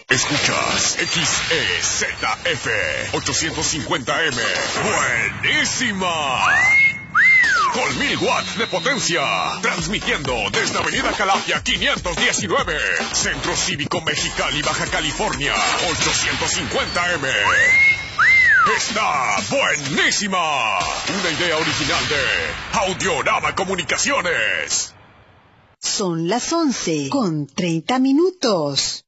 Escuchas XEZF 850M. ¡Buenísima! Con 1000 watts de potencia. Transmitiendo desde Avenida Calafia 519. Centro Cívico Mexicali, Baja California. 850M. ¡Está buenísima! Una idea original de Audiorama Comunicaciones. Son las 11:30.